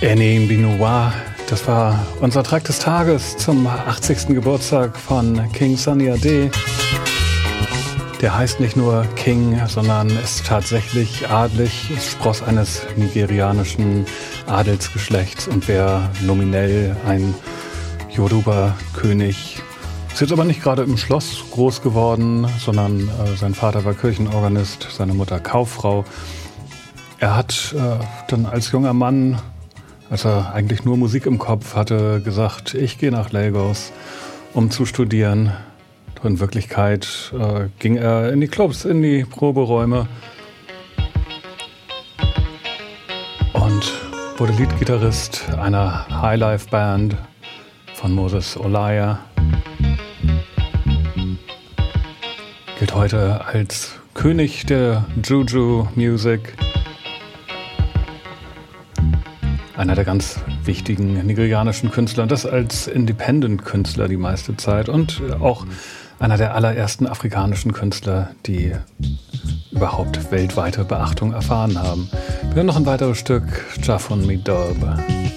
Annie Mbinoua, das war unser Track des Tages zum 80. Geburtstag von King Sunny Ade. Der heißt nicht nur King, sondern ist tatsächlich adlig, ist Spross eines nigerianischen Adelsgeschlechts und wäre nominell ein Yoruba-König. Ist jetzt aber nicht gerade im Schloss groß geworden, sondern sein Vater war Kirchenorganist, seine Mutter Kauffrau. Er hat dann als junger Mann, als er eigentlich nur Musik im Kopf hatte, gesagt, ich gehe nach Lagos, um zu studieren. Doch in Wirklichkeit ging er in die Clubs, in die Proberäume und wurde Leadgitarrist einer Highlife-Band von Moses Olaya. Gilt heute als König der Juju Music. Einer der ganz wichtigen nigerianischen Künstler, das als Independent-Künstler die meiste Zeit und auch einer der allerersten afrikanischen Künstler, die überhaupt weltweite Beachtung erfahren haben. Wir hören noch ein weiteres Stück, Jah von Me Dub.